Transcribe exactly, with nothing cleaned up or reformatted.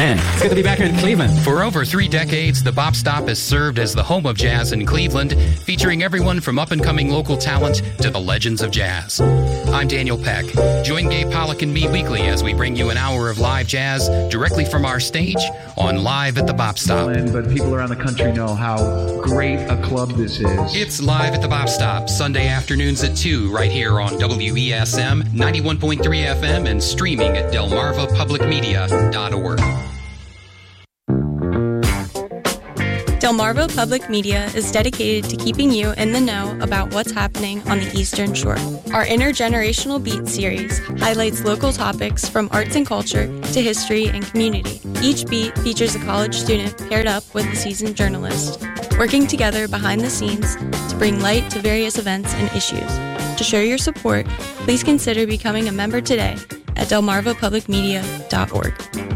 man, it's good to be back here in Cleveland. For over three decades, the Bop Stop has served as the home of jazz in Cleveland, featuring everyone from up-and-coming local talent to the legends of jazz. I'm Daniel Peck. Join Gabe Pollock and me weekly as we bring you an hour of live jazz directly from our stage on Live at the Bop Stop. But people around the country know how great a club this is. It's Live at the Bop Stop, Sunday afternoons at two, right here on W E S M ninety-one point three F M and streaming at delmarva public media dot org. Delmarva Public Media is dedicated to keeping you in the know about what's happening on the Eastern Shore. Our Intergenerational Beat series highlights local topics from arts and culture to history and community. Each beat features a college student paired up with a seasoned journalist, working together behind the scenes to bring light to various events and issues. To show your support, please consider becoming a member today at delmarva public media dot org.